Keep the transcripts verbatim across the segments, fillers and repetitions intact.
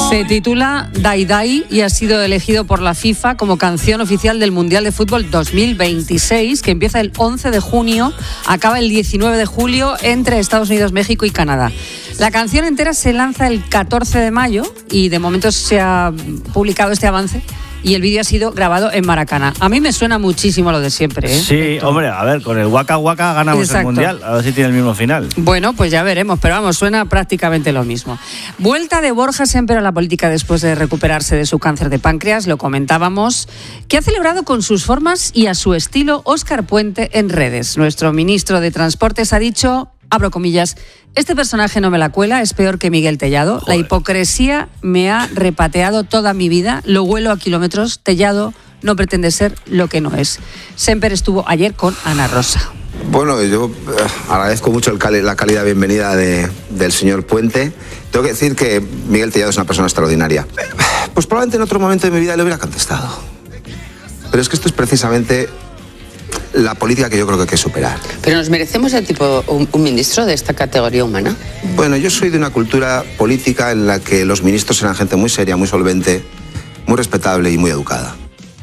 Se titula Dai Dai y ha sido elegido por la FIFA como canción oficial del Mundial de Fútbol dos mil veintiséis, que empieza el once de junio, acaba el diecinueve de julio entre Estados Unidos, México y Canadá. La canción entera se lanza el catorce de mayo y de momento se ha publicado este avance. Y el vídeo ha sido grabado en Maracaná. A mí me suena muchísimo lo de siempre, ¿eh? Sí, Héctor. Hombre, a ver, con el Waka Waka ganamos Exacto. el Mundial. A ver si tiene el mismo final. Bueno, pues ya veremos, pero vamos, suena prácticamente lo mismo. Vuelta de Borja Sémper a la política después de recuperarse de su cáncer de páncreas, lo comentábamos, que ha celebrado con sus formas y a su estilo Óscar Puente en redes. Nuestro ministro de Transportes ha dicho, abro comillas, este personaje no me la cuela, es peor que Miguel Tellado. Joder. La hipocresía me ha repateado toda mi vida, lo huelo a kilómetros. Tellado no pretende ser lo que no es. Sémper estuvo ayer con Ana Rosa. Bueno, yo agradezco mucho el cali- la cálida bienvenida de, del señor Puente. Tengo que decir que Miguel Tellado es una persona extraordinaria. Pues probablemente en otro momento de mi vida le hubiera contestado. Pero es que esto es precisamente la política que yo creo que hay que superar. ¿Pero nos merecemos el tipo, un, un ministro de esta categoría humana? Bueno, yo soy de una cultura política en la que los ministros eran gente muy seria, muy solvente, muy respetable y muy educada.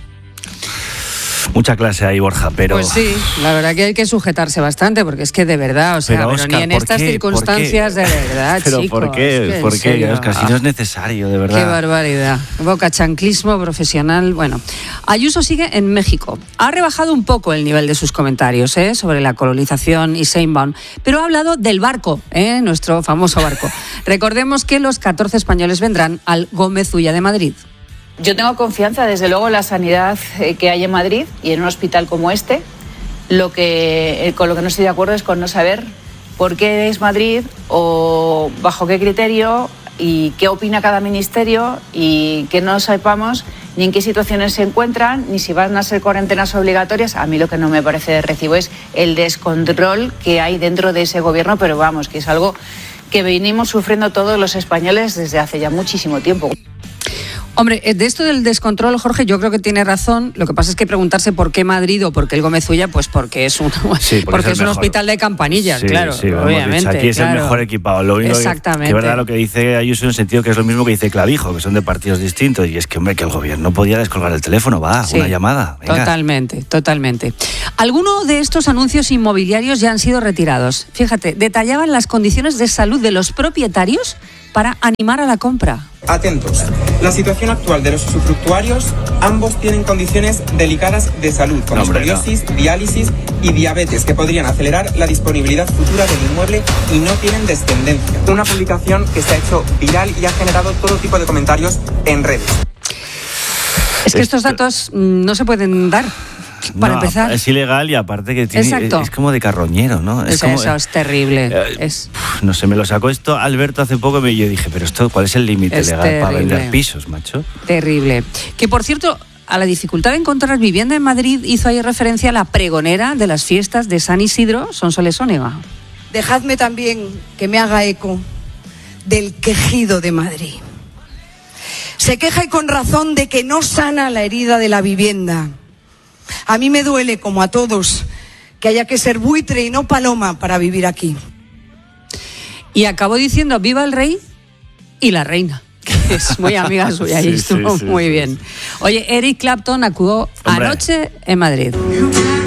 Mucha clase ahí, Borja, pero... Pues sí, la verdad que hay que sujetarse bastante, porque es que de verdad, o sea, pero, Oscar, pero ni en estas qué? circunstancias, de verdad, pero chicos. ¿por qué? Es que, ¿Por qué, Oscar? Si no es necesario, de verdad. Qué barbaridad. Bocachanclismo profesional. Bueno, Ayuso sigue en México. Ha rebajado un poco el nivel de sus comentarios ¿eh? sobre la colonización y Sheinbaum, pero ha hablado del barco, ¿eh? nuestro famoso barco. Recordemos que los catorce españoles vendrán al Gómez Ulla de Madrid. Yo tengo confianza, desde luego, en la sanidad que hay en Madrid y en un hospital como este. Lo que, con lo que no estoy de acuerdo es con no saber por qué es Madrid o bajo qué criterio y qué opina cada ministerio y que no sepamos ni en qué situaciones se encuentran, ni si van a ser cuarentenas obligatorias. A mí lo que no me parece de recibo es el descontrol que hay dentro de ese gobierno, pero vamos, que es algo que venimos sufriendo todos los españoles desde hace ya muchísimo tiempo. Hombre, de esto del descontrol, Jorge, yo creo que tiene razón. Lo que pasa es que preguntarse por qué Madrid o por qué el Gómez Ulla, pues porque es un, sí, porque porque es, es un hospital de campanillas, sí, claro, sí, obviamente. Aquí es claro. el mejor equipado. Lo único Exactamente. Que, que verdad lo que dice Ayuso en el sentido que es lo mismo que dice Clavijo, que son de partidos distintos. Y es que, hombre, que el gobierno podía descolgar el teléfono, va, sí, una llamada. Venga. Totalmente, totalmente. Algunos de estos anuncios inmobiliarios ya han sido retirados. Fíjate, detallaban las condiciones de salud de los propietarios para animar a la compra. Atentos. La situación actual de los usufructuarios, ambos tienen condiciones delicadas de salud, como no, escoliosis, no. diálisis y diabetes, que podrían acelerar la disponibilidad futura del inmueble y no tienen descendencia. Una publicación que se ha hecho viral y ha generado todo tipo de comentarios en redes. Es que estos datos no se pueden dar. Para no, empezar. Es ilegal y aparte que tiene, es, es como de carroñero, ¿no? Es, es como, eso, es terrible. Eh, es... No sé, me lo sacó esto Alberto hace poco y yo dije, pero esto, ¿cuál es el límite legal terrible. Para vender pisos, macho? Terrible. Que, por cierto, a la dificultad de encontrar vivienda en Madrid hizo ahí referencia a la pregonera de las fiestas de San Isidro, Sonsoles Onega. Dejadme también que me haga eco del quejido de Madrid. Se queja y con razón de que no sana la herida de la vivienda. A mí me duele, como a todos, que haya que ser buitre y no paloma para vivir aquí. Y acabó diciendo viva el rey y la reina, que es muy amiga suya y sí, estuvo sí, sí, muy sí, bien. Oye, Eric Clapton actuó Hombre. anoche en Madrid.